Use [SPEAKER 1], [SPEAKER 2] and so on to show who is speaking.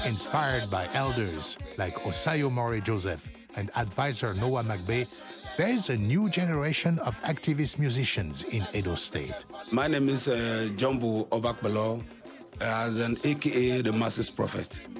[SPEAKER 1] Inspired by elders like Osayo More Joseph and advisor Noah McBay, there is a new generation of activist musicians in Edo State.
[SPEAKER 2] My name is Jumbo Obakbalo, as an AKA the Masses Prophet.